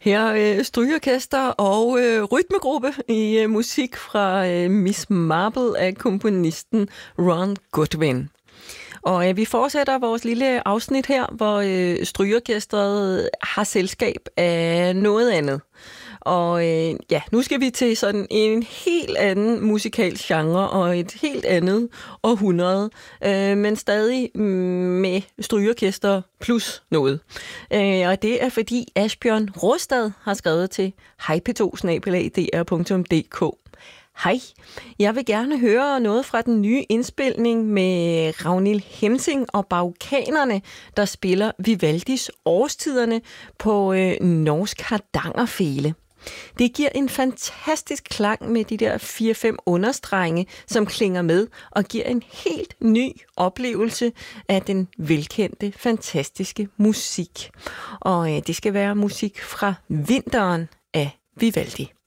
Her strygeorkester og rytmegruppe i musik fra Miss Marple af komponisten Ron Goodwin. Og vi fortsætter vores lille afsnit her, hvor strygeorkestret har selskab af noget andet. Og nu skal vi til sådan en helt anden musikalsk genre og et helt andet århundrede, men stadig med strygeorkester plus noget. Og det er fordi Asbjørn Rostad har skrevet til hejp2@dr.dk. Hej, jeg vil gerne høre noget fra den nye indspilning med Ragnhild Hemsing og Baukanerne, der spiller Vivaldis Årstiderne på norsk Hardangerfele. Det giver en fantastisk klang med de der 4-5 understrenge, som klinger med og giver en helt ny oplevelse af den velkendte, fantastiske musik. Og det skal være musik fra Vinteren af Vivaldi.